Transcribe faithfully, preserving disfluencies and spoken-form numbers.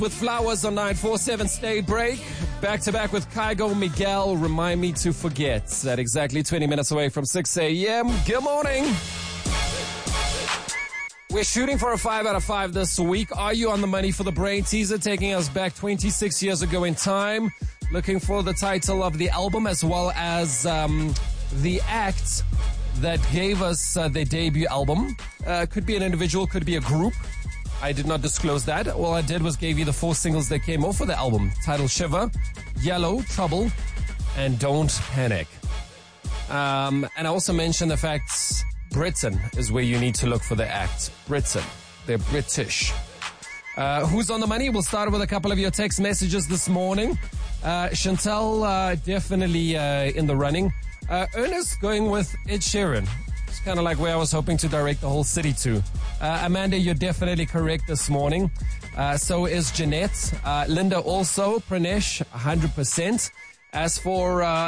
with Flowers on nine four seven Stay Break. Back to back with Kygo Miguel. Remind me to forget. At exactly twenty minutes away from six a.m. Good morning. We're shooting for a five out of five this week. Are you on the money for the brain teaser? Taking us back twenty-six years ago in time. Looking for the title of the album as well as um, the act that gave us uh, their debut album. Uh, could be an individual, could be a group. I did not disclose that. All I did was gave you the four singles that came off of the album. Title Shiver, Yellow, Trouble, and Don't Panic. Um, and I also mentioned the fact Britain is where you need to look for the act. Britain. They're British. Uh, who's on the money? We'll start with a couple of your text messages this morning. Uh, Chantel, uh, definitely uh, in the running. Uh, Ernest going with Ed Sheeran. It's kind of like where I was hoping to direct the whole city to. Uh, Amanda, you're definitely correct this morning. Uh, so is Jeanette. Uh, Linda also. Pranesh, one hundred percent. As for uh,